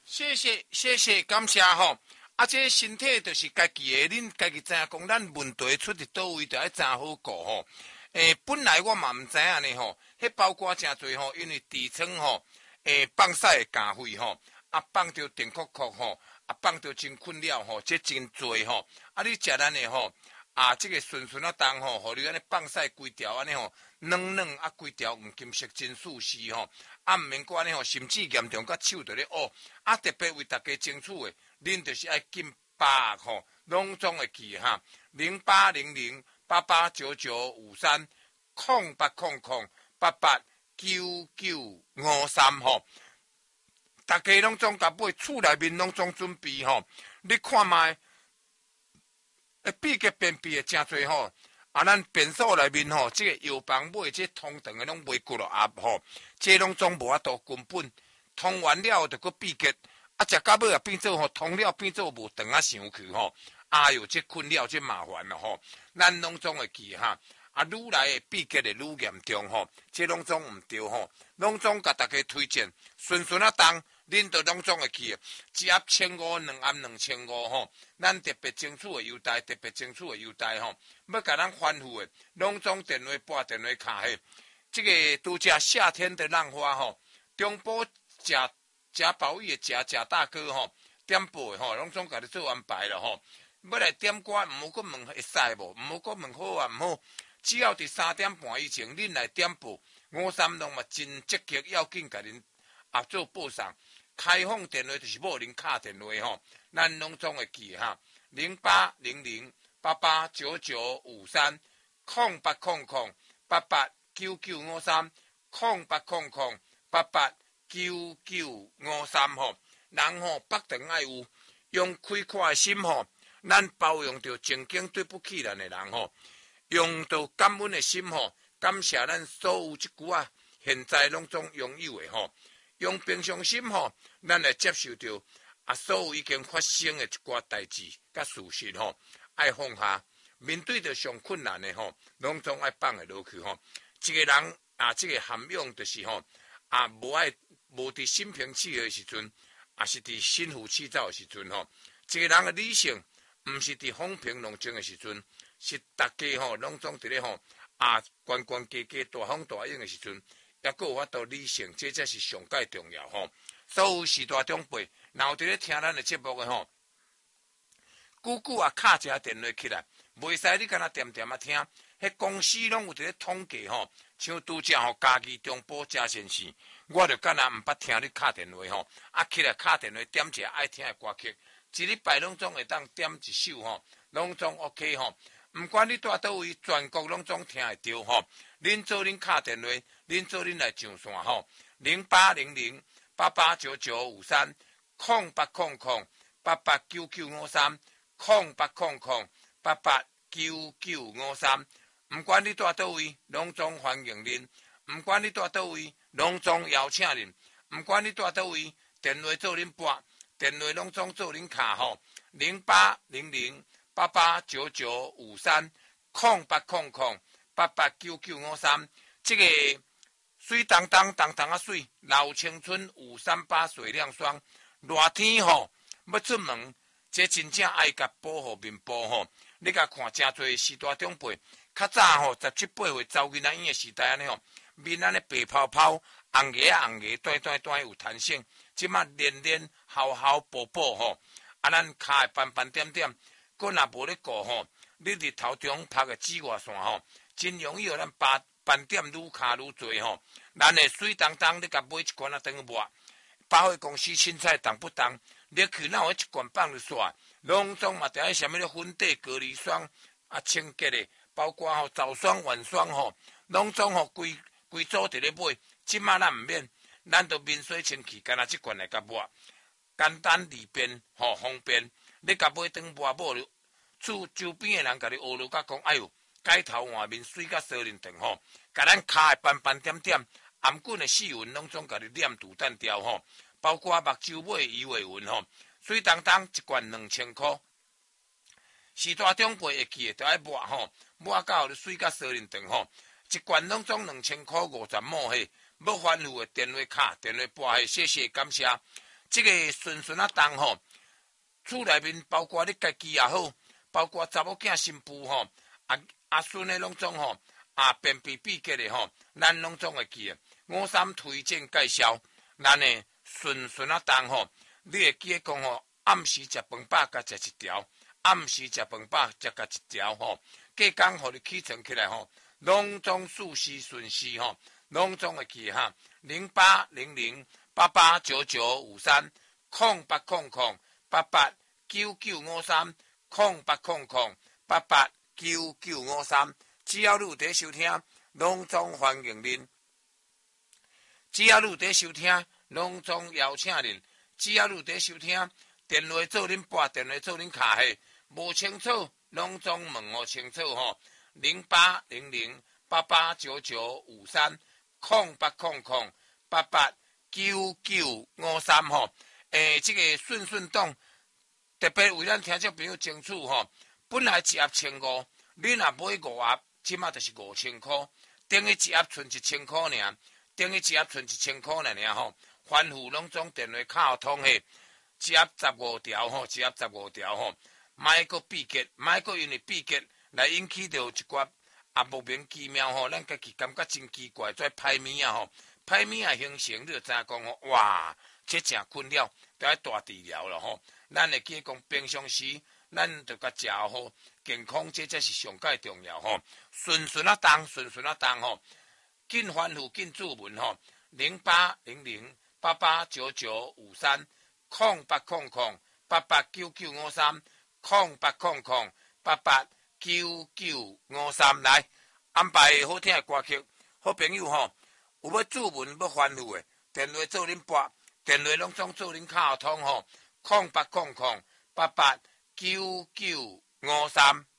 谢谢，感谢吼。啊，这身体就是家己的，恁家己知影讲，咱问题出伫倒位，着爱真好顾吼。本来我嘛毋知影呢吼，迄包括诚侪吼，因为痔疮吼，放屎会加肺吼，啊放着电酷酷吼，啊放着真困扰吼，这真侪吼。啊，你食咱的吼，啊这个顺顺啊当吼，互你安尼放屎规条安尼吼，软啊规条黄金色真舒适吼。啊，毋免讲安尼吼，甚至严重甲手着咧乌。啊，特别为大家争取的，恁就是爱金把握吼，拢总会记哈。0800889953吼，大家拢总甲买厝内面拢总准备吼。你看卖，比较便秘的真侪吼。啊，咱便所内面吼，这个药房买这通肠的拢卖过了啊吼，这拢总无法度根本通完了就搁闭结，啊食到尾也变做吼通了变做无肠啊上去吼，哎哟这困扰这麻烦了吼，咱拢总会记哈，啊愈来的闭结的愈严重吼，这拢总毋对吼，拢总甲大家推荐顺顺啊当。恁都拢总会记，一盒1500，两盒2500吼。咱特别争取的优待，吼，要甲咱吩咐的，拢总电话拨电话卡迄。这个拄则夏天的浪花吼，中部食鲍鱼的食大哥吼，点播的吼，拢总甲你做安排了吼。要来点歌，毋好阁问会使无，毋好阁问好啊毋好。只要伫3点半以前，恁来点播，53拢嘛真积极，要紧甲恁做报上。开放电话就是无恁卡电话吼，咱拢总会记哈，0800889953，0800889953吼。人吼北肠爱有用开阔的心吼，咱包容着曾经对不起咱的人吼，用着感恩的心吼，感谢咱所有即句啊，现在拢总拥有的吼。用平常心吼，咱来接受着所有已经发生的一寡代志甲事实吼，爱放下。面对着上困难的吼，拢总爱放下落去吼。一个人这个涵养就是吼无伫心平气和的时阵，是伫心浮气躁的时阵吼。一个人的理性，毋是伫风平浪静的时阵，是大家吼拢总伫咧吼关家大风大影的时阵。也阁有法度理性，这才是上界重要吼。所有时代长辈，若有伫咧听咱的节目的吼，久啊卡一下电话起来，袂使你敢若点啊听。迄公司拢有伫咧统计吼，像拄则吼家己中部嘉先生，我着敢若毋捌听你敲电话吼，起来敲电话点一个爱听的歌曲，一礼拜拢总会当点一首吼，拢总 OK 吼。毋管你住倒位，全国拢总听会着吼。恁做恁敲电话，恁做恁来上线吼，0800889953，0800889953，毋管你住倒位，拢总欢迎恁；毋管你住倒位，拢总邀请恁；毋管你住倒位，电话做恁拨，电话拢总做恁敲吼，0800889953，0800889953，这个水当当啊水，老青春有38水亮霜，热天吼要出门，这真正爱甲保护面部吼。你甲看真侪时代长辈，较早吼17、18岁走囡仔院的时代安尼吼，面安尼白泡泡，红牙短有弹性，即马黏厚薄吼，咱骹会斑点点，佫若无咧顾吼，你伫头中拍个紫外线吼，真容易互咱斑点愈卡愈侪吼。咱的水当当，你甲买一罐啊，等于抹。百货公司凊彩动不动，你去哪有一罐放入煞，拢总嘛伫迄什么咧粉底、隔离霜清洁的，包括吼早霜、晚霜吼，拢总吼规组伫咧买。即马咱毋免，咱都面水清气，干那即罐来甲抹，简单利便吼方便。你甲买当抹了，厝周边的人甲你学落甲讲，哎哟，改头换面水甲烧面长吼，甲咱骹的斑点点。颔棍的细纹拢总甲你黏住单调吼，包括目睭尾鱼尾纹吼，水当当一罐2000块。时代长辈会记的，就爱抹吼，抹到水甲烧面长吼，一罐拢总2000块50毛嘿。要吩咐的电话卡、电话拨嘿，谢谢感谢。 这个顺顺啊当吼，厝内面包括你家己也好，包括查某囝新妇吼，阿孙的拢总吼，便秘闭结的吼，咱拢总会记的。53推荐介绍，咱的顺顺啊当吼，你会记得讲吼，暗时食饭饱甲食一条，暗时食饭饱才甲一条吼，隔工互你起床起来吼，拢总事事顺遂吼，拢总会记哈。0800889953 0800889953 只要你有在收听，拢总欢迎恁。只要你有在收听，拢总邀请恁。只要你有在收听，电话做恁拨，电话做恁卡下，无清楚拢总问我清楚吼。0800889953 0800889953吼。这个顺顺档特别为咱听众朋友争取吼，本来一盒1500，你若买5盒，即马就是5000块，等于一盒剩1000块尔，等于一盒剩1000块尔吼。番薯拢总电话卡通嘿，一盒15条吼，一盒15条吼，莫个闭结，莫个因为闭结来引起到一寡莫名其妙吼，咱家己感觉真奇怪，做歹物啊吼，歹物啊形成，你就知影讲吼，哇，这真困扰，就要大治疗了吼。咱会记讲平常时，咱就甲食好，健康这才是上界重要吼。顺顺啊当，顺顺啊当吼，紧番薯紧注文吼，0800889953 0800889953 0800889953来安排好听的歌曲。好朋友吼，有要注文要番薯的，电话做恁拨，电话拢总做恁卡通吼。0800889953